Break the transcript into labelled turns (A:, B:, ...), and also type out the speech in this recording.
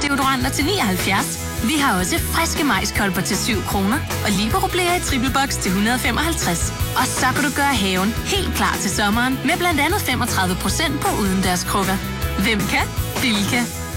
A: deodoranter til 79. Vi har også friske majskolber til 7 kroner. Og Libero-blæer i triple box til 155. Og så kan du gøre haven helt klar til sommeren med blandt andet 35% på udendørskrukker. Hvem kan? Bilka.